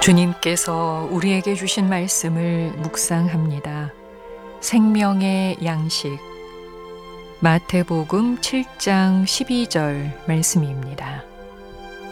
주님께서 우리에게 주신 말씀을 묵상합니다. 생명의 양식. 마태복음 7장 12절 말씀입니다.